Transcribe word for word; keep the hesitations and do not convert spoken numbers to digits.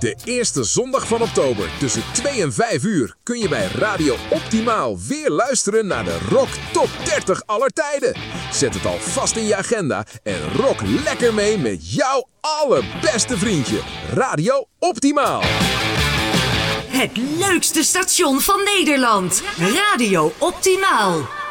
De eerste zondag van oktober tussen twee en vijf uur kun je bij Radio Optimaal weer luisteren naar de Rock Top dertig aller tijden. Zet het al vast in je agenda en rock lekker mee met jouw allerbeste vriendje. Radio Optimaal. Het leukste station van Nederland. Radio Optimaal.